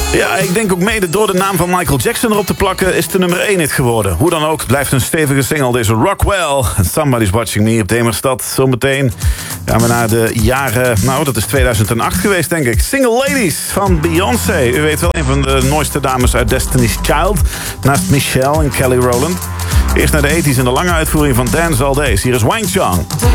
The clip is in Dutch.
Ja, ik denk ook mede door de naam van Michael Jackson erop te plakken is de nummer 1 hit geworden. Hoe dan ook, het blijft een stevige single. Deze Rockwell, Somebody's Watching Me op Demerstad. Zometeen gaan we naar de jaren, nou dat is 2008 geweest denk ik. Single Ladies van Beyoncé. U weet wel, een van de mooiste dames uit Destiny's Child. Naast Michelle en Kelly Rowland. Eerst naar de 80's en de lange uitvoering van Dance All Days. Hier is Wang Chung.